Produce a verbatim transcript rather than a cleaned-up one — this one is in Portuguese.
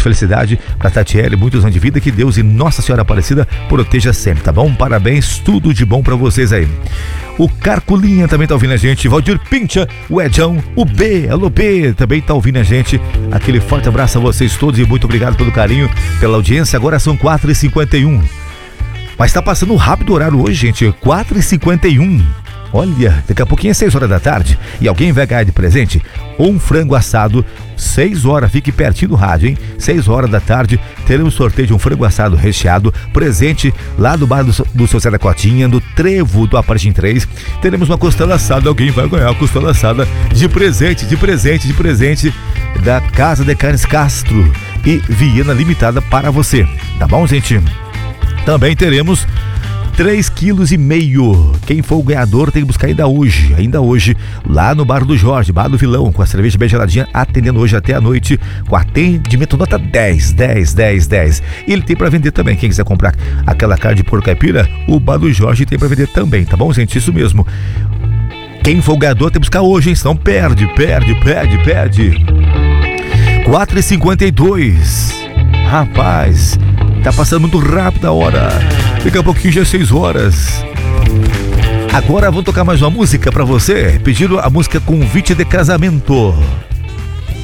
felicidade pra Tatiele, muitos anos de vida, que Deus e Nossa Senhora Aparecida proteja sempre, tá bom? Parabéns, tudo de bom pra vocês aí. O Carculinha também tá ouvindo a gente, Valdir Pincha, o Edão, o B, alô B, também tá ouvindo a gente. Aquele forte abraço a vocês todos e muito obrigado pelo carinho, pela audiência. Agora são quatro e cinquenta e um. Mas tá passando rápido o horário hoje, gente, quatro e cinquenta e um. Olha, daqui a pouquinho é seis horas da tarde e alguém vai ganhar de presente um frango assado, seis horas, fique pertinho do rádio, hein? seis horas da tarde, teremos sorteio de um frango assado recheado, presente lá do bar do, do seu Zé da Cotinha, do Trevo do Apartim três. Teremos uma costela assada, alguém vai ganhar a costela assada de presente, de presente, de presente da Casa de Carnes Castro e Viena Limitada para você, tá bom, gente? Também teremos três quilos e meio. Quem for o ganhador tem que buscar ainda hoje, ainda hoje, lá no Bar do Jorge, Bar do Vilão, com a cerveja bem geladinha, atendendo hoje até a noite, com atendimento nota dez, dez, dez, dez. E ele tem pra vender também, quem quiser comprar aquela carne de porco caipira, o Bar do Jorge tem pra vender também, tá bom, gente? Isso mesmo. Quem for o ganhador tem que buscar hoje, hein? Senão perde, perde, perde, perde. quatro e cinquenta e dois. Rapaz, tá passando muito rápido a hora. Daqui a pouquinho já é seis horas. Agora vou tocar mais uma música pra você. Pediram a música Convite de Casamento.